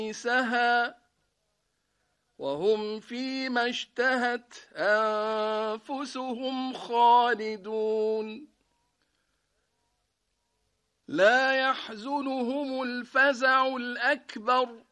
حسيسها وهم فيما اشتهت أنفسهم خالدون لا يحزنهم الفزع الأكبر